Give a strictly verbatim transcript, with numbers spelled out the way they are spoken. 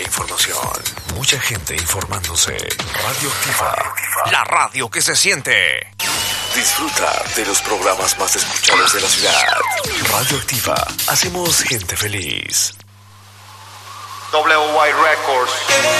información. Mucha gente informándose. Radioactiva. La radio que se siente. Disfruta de los programas más escuchados de la ciudad. Radioactiva. Hacemos gente feliz. W Y Records.